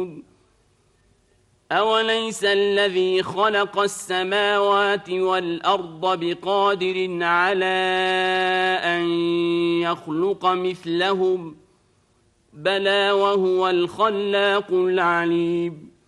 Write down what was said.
يعلمون أوليس الذي خلق السماوات والأرض بقادر على أن يخلق مثلهم بلى وهو الخلاق العليم